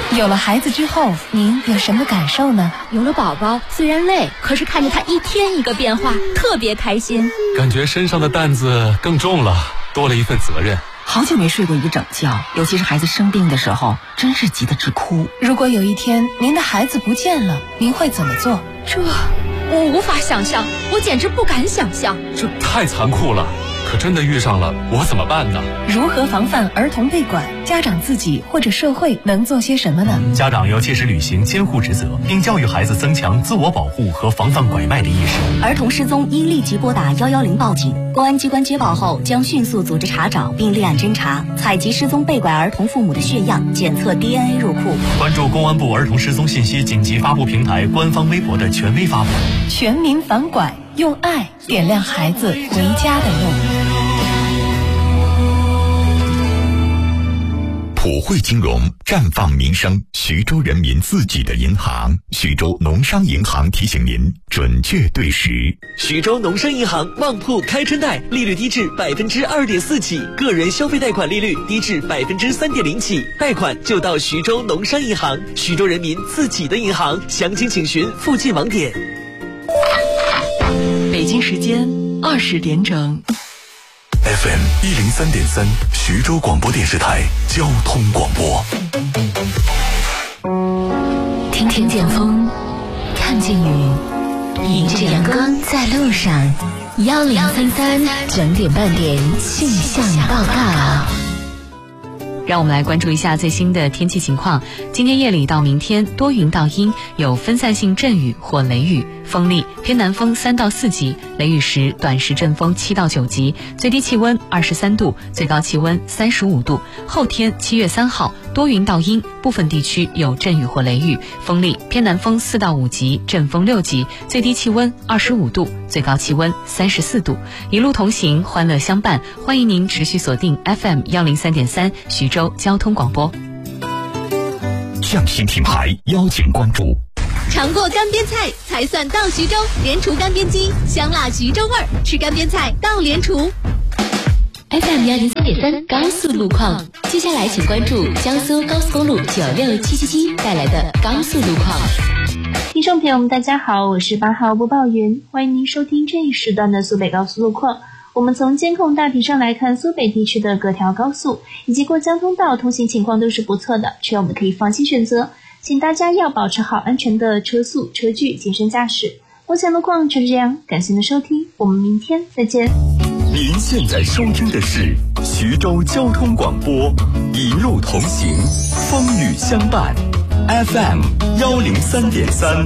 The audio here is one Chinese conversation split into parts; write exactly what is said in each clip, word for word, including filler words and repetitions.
有了孩子之后，您有什么感受呢？ 有了宝宝，虽然累，可是看着他一天一个变化，特别开心。 感觉身上的担子更重了，多了一份责任。 好久没睡过一个整觉，尤其是孩子生病的时候，真是急得直哭。 如果有一天您的孩子不见了，您会怎么做？ 这我无法想象，我简直不敢想象。 这太残酷了，可真的遇上了，我怎么办呢？ 如何防范儿童被拐？家长自己或者社会能做些什么呢？ 家长要切实履行监护职责，并教育孩子增强自我保护和防范拐卖的意识。 儿童失踪应立即拨打一一零报警，公安机关接报后将迅速组织查找并立案侦查，采集失踪被拐儿童父母的血样，检测 D N A 入库。 关注公安部儿童失踪信息紧急发布平台官方微博的权威发布。 全民反拐，用爱点亮孩子回家的路。 普惠金融，绽放民生，徐州人民自己的银行。徐州农商银行提醒您准确对时。 徐州农商银行旺铺开春贷，利率低至百分之二点四起，个人消费贷款利率低至百分之三点零起，贷款就到徐州农商银行，徐州人民自己的银行。详情请询附近网点。 北京时间二十点整。 F M 一零三点三，徐州广播电视台交通广播。 听听见风，看见雨，迎着阳光在路上。幺零三三整点半点气象报告。 让我们来关注一下最新的天气情况。今天夜里到明天多云到阴，有分散性阵雨或雷雨，风力偏南风三到四级，雷雨时短时阵风七到九级，最低气温二十三度，最高气温三十五度。后天七月三号多云到阴，部分地区有阵雨或雷雨，风力偏南风四到五级，阵风六级，最低气温二十五度，最高气温三十四度。一路同行，欢乐相伴，欢迎您持续锁定 F M 一零三点三徐州交通广播。 匠心品牌邀请关注。 尝过干煸菜才算到徐州，联厨干煸机，香辣徐州味儿，吃干煸菜到联厨。 F M 一零三点三高速路况，接下来请关注江苏高速公路九六七七七带来的高速路况。 听众朋友们，大家好，我是八号播报员，欢迎您收听这一时段的苏北高速路况。我们从监控大体上来看，苏北地区的各条高速以及过江通道通行情况都是不错的，所以我们可以放心选择。请大家要保持好安全的车速、车距，谨慎驾驶。目前路况就是这样，感谢您的收听，我们明天再见。 您现在收听的是徐州交通广播，一路同行，风雨相伴 ，F M 一零三点三。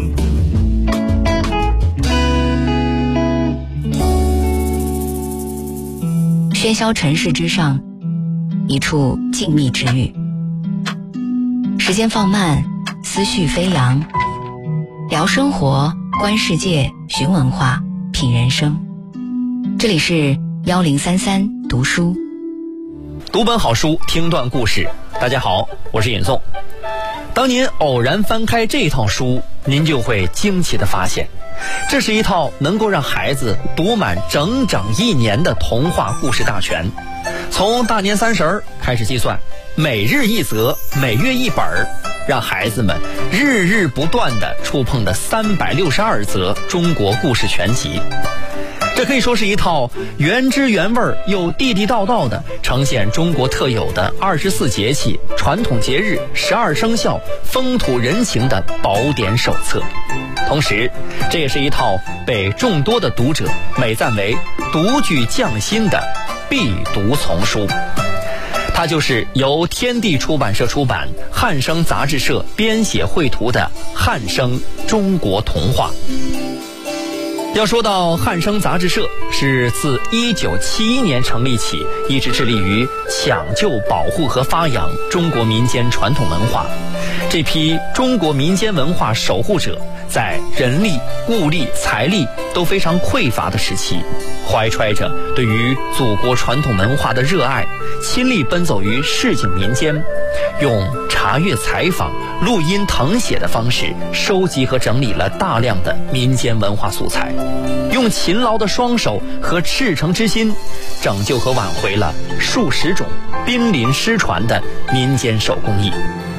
喧嚣尘世之上，一处静谧之域。时间放慢，思绪飞扬，聊生活，观世界，寻文化，品人生。这里是幺零三三读书， 读本好书，听段故事。大家好，我是尹颂。当您偶然翻开这套书，您就会惊奇地发现，这是一套能够让孩子读满整整一年的童话故事大全。从大年三十儿开始计算，每日一则，每月一本，让孩子们日日不断地触碰的三百六十二则中国故事全集。这可以说是一套原汁原味又地地道道的呈现中国特有的二十四节气、传统节日、十二生肖、风土人情的宝典手册。同时，这也是一套被众多的读者美赞为独具匠心的必读丛书。它就是由天地出版社出版、汉声杂志社编写绘图的《汉声中国童话》。要说到汉声杂志社，是自一九七一年成立起，一直致力于抢救、保护和发扬中国民间传统文化。这批中国民间文化守护者，在人力、物力、财力都非常匮乏的时期，怀揣着对于祖国传统文化的热爱，亲力奔走于市井民间，用查阅、采访、录音、誊写的方式收集和整理了大量的民间文化素材，用勤劳的双手和赤诚之心，拯救和挽回了数十种濒临失传的民间手工艺。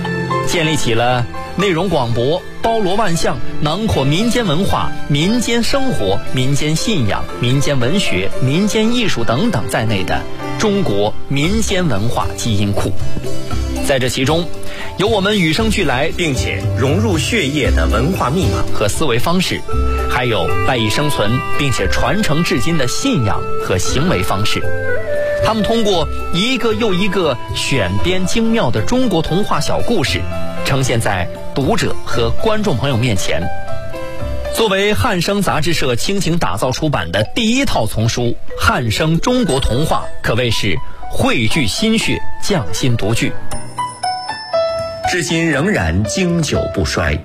建立起了内容广博、包罗万象、囊括民间文化、民间生活、民间信仰、民间文学、民间艺术等等在内的中国民间文化基因库。在这其中，有我们与生俱来并且融入血液的文化密码和思维方式，还有赖以生存并且传承至今的信仰和行为方式。他们通过一个又一个选编精妙的中国童话小故事，呈现在读者和观众朋友面前。作为汉声杂志社倾情打造出版的第一套丛书《汉声中国童话》，可谓是汇聚心血，匠心独具，至今仍然经久不衰。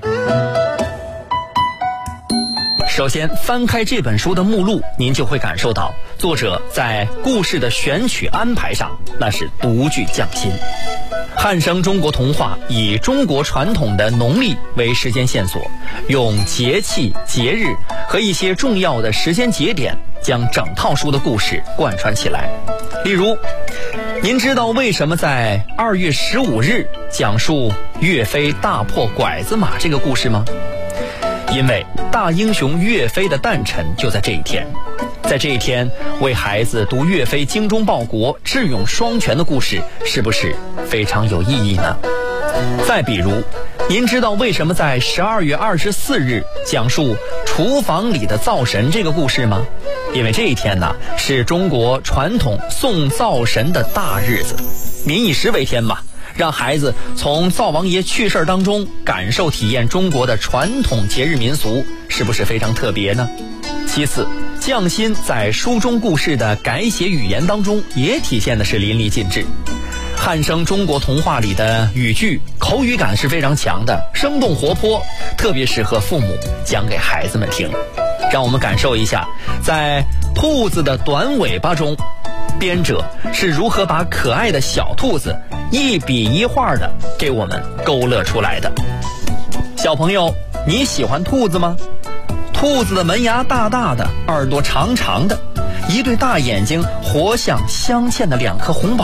首先翻开这本书的目录，您就会感受到作者在故事的选取安排上那是独具匠心。汉声中国童话以中国传统的农历为时间线索，用节气、节日和一些重要的时间节点将整套书的故事贯穿起来。例如，您知道为什么在二月十五日讲述岳飞大破拐子马这个故事吗？因为大英雄岳飞的诞辰就在这一天。在这一天为孩子读岳飞精忠报国、智勇双全的故事，是不是非常有意义呢？再比如，您知道为什么在十二月二十四日讲述厨房里的灶神这个故事吗？因为这一天呢，是中国传统送灶神的大日子，民以食为天嘛，让孩子从灶王爷去世当中感受体验中国的传统节日民俗，是不是非常特别呢？其次，匠心在书中故事的改写语言当中也体现的是淋漓尽致。汉声中国童话里的语句口语感是非常强的，生动活泼，特别适合父母讲给孩子们听。让我们感受一下，在兔子的短尾巴中，编者是如何把可爱的小兔子一笔一画的给我们勾勒出来的。小朋友，你喜欢兔子吗？兔子的门牙大大的，耳朵长长的，一对大眼睛活像镶嵌的两颗红宝